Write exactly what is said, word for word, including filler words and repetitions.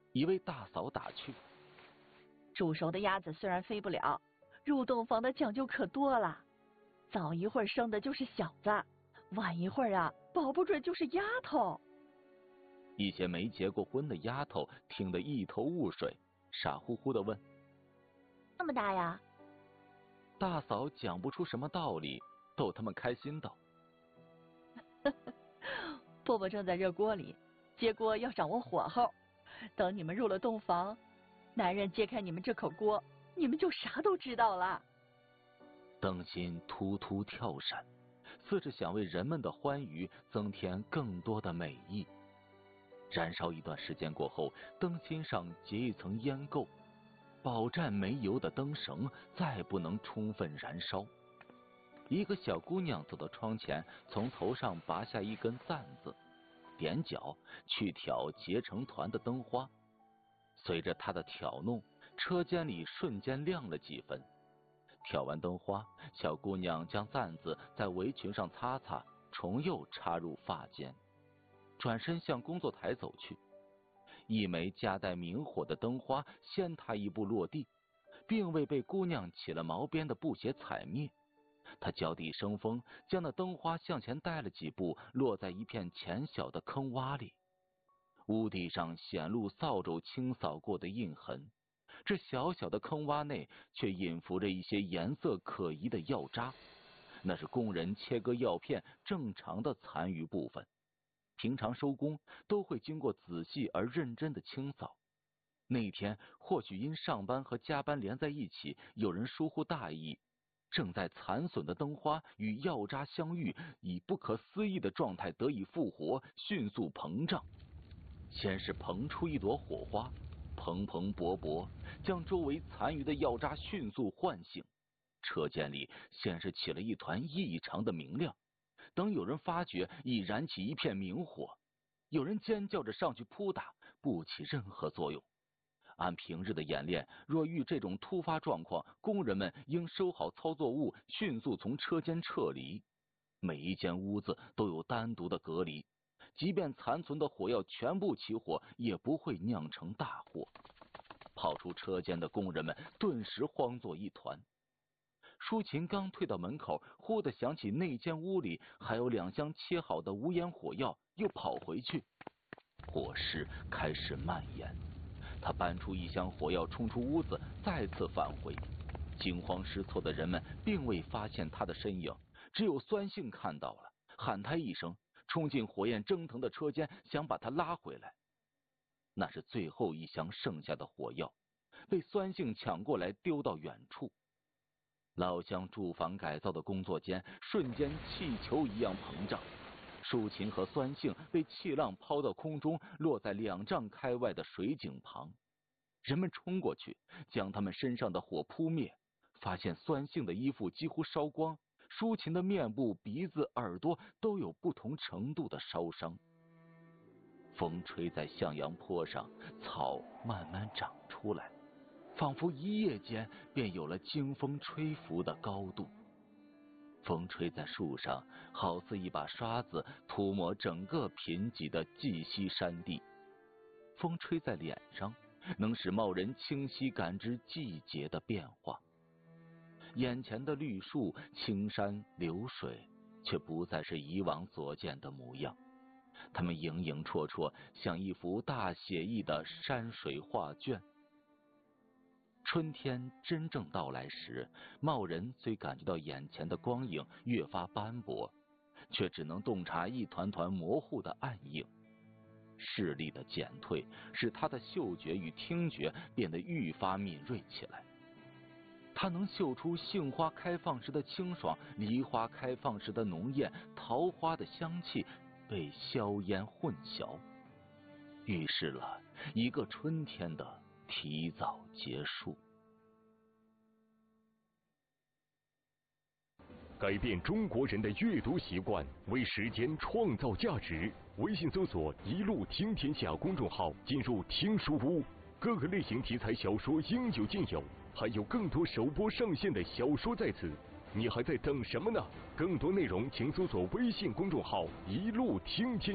一位大嫂打趣： 煮熟的鸭子虽然飞不了，入洞房的讲究可多了。早一会儿生的就是小子，晚一会儿啊，保不准就是丫头。 一些没结过婚的丫头听得一头雾水，傻乎乎的问： 那么大呀？ 大嫂讲不出什么道理，逗他们开心道： 饽饽正在热锅里，揭锅要掌握火候，等你们入了洞房，男人揭开你们这口锅，你们就啥都知道了。 灯芯突突跳闪，似是想为人们的欢愉增添更多的美意。燃烧一段时间过后，灯芯上结一层烟垢，饱蘸煤油的灯绳再不能充分燃烧。一个小姑娘走到窗前，从头上拔下一根簪子，踮脚去挑结成团的灯花。随着她的挑弄，车间里瞬间亮了几分。挑完灯花，小姑娘将簪子在围裙上擦擦，重又插入发间，转身向工作台走去。一枚夹带明火的灯花先她一步落地，并未被姑娘起了毛边的布鞋踩灭。她脚底生风，将那灯花向前带了几步，落在一片浅小的坑洼里。屋地上显露扫帚清扫过的印痕，这小小的坑洼内却隐伏着一些颜色可疑的药渣，那是工人切割药片正常的残余部分。平常收工都会经过仔细而认真的清扫，那天或许因上班和加班连在一起，有人疏忽大意，正在残损的灯花与药渣相遇，以不可思议的状态得以复活，迅速膨胀。先是膨出一朵火花，蓬蓬勃勃，将周围残余的药渣迅速唤醒。车间里先是起了一团异常的明亮，等有人发觉，已燃起一片明火。有人尖叫着上去扑打，不起任何作用。按平日的演练，若遇这种突发状况，工人们应收好操作物，迅速从车间撤离。每一间屋子都有单独的隔离，即便残存的火药全部起火，也不会酿成大祸。跑出车间的工人们顿时慌作一团。舒琴刚退到门口，忽地想起那间屋里还有两箱切好的无烟火药，又跑回去。火势开始蔓延，他搬出一箱火药，冲出屋子，再次返回。惊慌失措的人们并未发现他的身影，只有酸性看到了，喊他一声，冲进火焰蒸腾的车间，想把他拉回来。那是最后一箱剩下的火药，被酸性抢过来丢到远处。老乡住房改造的工作间瞬间气球一样膨胀，舒琴和酸性被气浪抛到空中，落在两丈开外的水井旁。人们冲过去，将他们身上的火扑灭，发现酸性的衣服几乎烧光，舒琴的面部、鼻子、耳朵都有不同程度的烧伤。风吹在向阳坡上，草慢慢长出来，仿佛一夜间便有了经风吹拂的高度。风吹在树上，好似一把刷子，涂抹整个贫瘠的稷西山地。风吹在脸上，能使冒人清晰感知季节的变化。眼前的绿树、青山、流水，却不再是以往所见的模样。它们影影绰绰，像一幅大写意的山水画卷。春天真正到来时，冒人虽感觉到眼前的光影越发斑驳，却只能洞察一团团模糊的暗影。视力的减退使他的嗅觉与听觉变得愈发敏锐起来。他能嗅出杏花开放时的清爽，梨花开放时的浓艳，桃花的香气被硝烟混淆，预示了一个春天的提早结束。 改变中国人的阅读习惯，为时间创造价值。微信搜索“一路听天下”公众号，进入听书屋，各个类型题材小说应有尽有，还有更多首播上线的小说在此，你还在等什么呢？更多内容请搜索微信公众号“一路听天”。